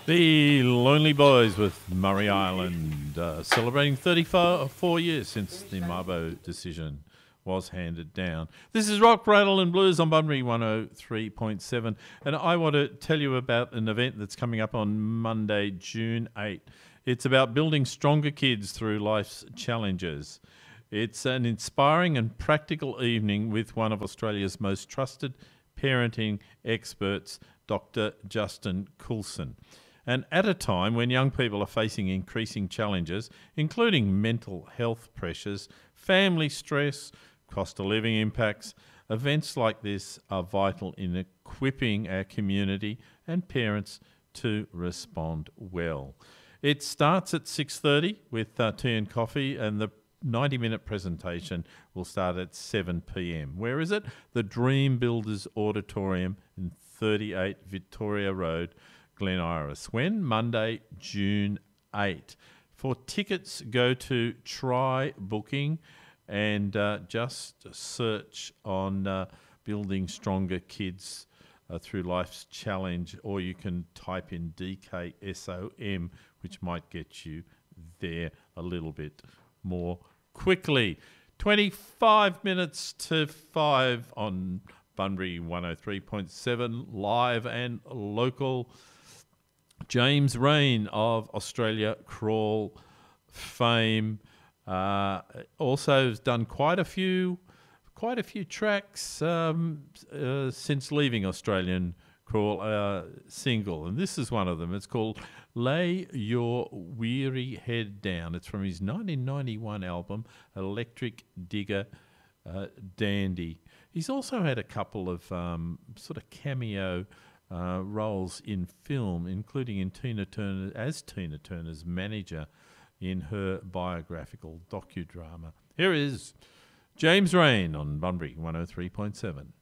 The Lonely Boys with Murray Island, celebrating 34 years since the Mabo decision was handed down. This is Rock, Rattle and Blues on Bunbury 103.7, and I want to tell you about an event that's coming up on Monday, June 8. It's about building stronger kids through life's challenges. It's an inspiring and practical evening with one of Australia's most trusted parenting experts, Dr. Justin Coulson. And at a time when young people are facing increasing challenges, including mental health pressures, family stress, cost of living impacts, events like this are vital in equipping our community and parents to respond well. It starts at 6:30 with tea and coffee, and the 90-minute presentation will start at 7 p.m. Where is it? The Dream Builders Auditorium in 38 Victoria Road, Glen Iris. When? Monday, June 8. For tickets, go to Try Booking and just search on Building Stronger Kids through Life's Challenge, or you can type in DKSOM, which might get you there a little bit more quickly. 25 minutes to 5 on Bunbury 103.7, live and local. James Rain of Australia Crawl fame also has done quite a few tracks since leaving Australian Crawl single, and this is one of them. It's called Lay Your Weary Head Down. It's from his 1991 album Electric Digger Dandy. He's also had a couple of sort of cameo roles in film, including in Tina Turner's manager in her biographical docudrama. Here is James Rain on Bunbury 103.7.